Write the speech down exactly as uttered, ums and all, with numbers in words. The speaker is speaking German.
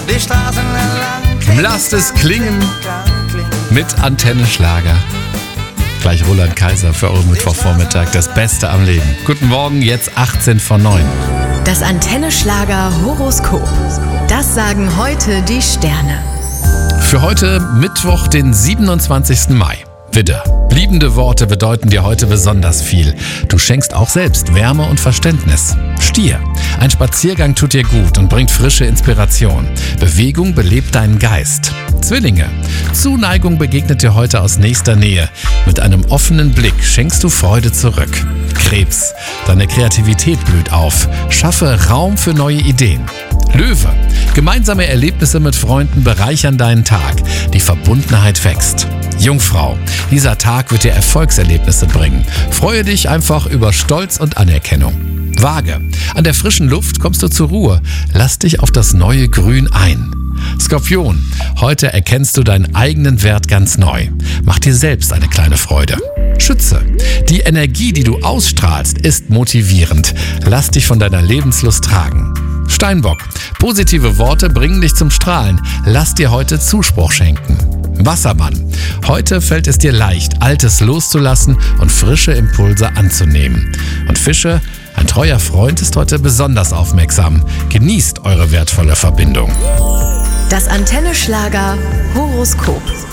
die Straßen entlang. Lasst es klingen mit Antenne Schlager. Gleich Roland Kaiser für euren Mittwochvormittag. Das Beste am Leben. Guten Morgen, jetzt achtzehn vor neun. Das Antenne Schlager Horoskop. Das sagen heute die Sterne. Für heute Mittwoch, den siebenundzwanzigsten Mai. Widder. Liebende Worte bedeuten dir heute besonders viel. Du schenkst auch selbst Wärme und Verständnis. Stier. Ein Spaziergang tut dir gut und bringt frische Inspiration. Bewegung belebt deinen Geist. Zwillinge. Zuneigung begegnet dir heute aus nächster Nähe. Mit einem offenen Blick schenkst du Freude zurück. Krebs. Deine Kreativität blüht auf. Schaffe Raum für neue Ideen. Löwe. Gemeinsame Erlebnisse mit Freunden bereichern deinen Tag. Die Verbundenheit wächst. Jungfrau. Dieser Tag wird dir Erfolgserlebnisse bringen. Freue dich einfach über Stolz und Anerkennung. Waage. An der frischen Luft kommst du zur Ruhe. Lass dich auf das neue Grün ein. Skorpion. Heute erkennst du deinen eigenen Wert ganz neu. Mach dir selbst eine kleine Freude. Schütze. Die Energie, die du ausstrahlst, ist motivierend. Lass dich von deiner Lebenslust tragen. Steinbock. Positive Worte bringen dich zum Strahlen. Lass dir heute Zuspruch schenken. Wassermann. Heute fällt es dir leicht, Altes loszulassen und frische Impulse anzunehmen. Und Fische. Ein treuer Freund ist heute besonders aufmerksam. Genießt eure wertvolle Verbindung. Das Antenne Schlager Horoskop.